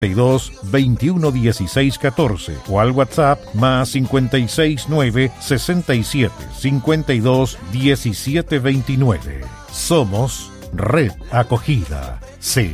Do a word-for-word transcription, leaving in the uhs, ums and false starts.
dos, veintiuno, dieciséis, catorce o al WhatsApp más cincuenta y seis, nueve, sesenta y siete, cincuenta y dos, diecisiete, veintinueve. Somos Red Acogida. C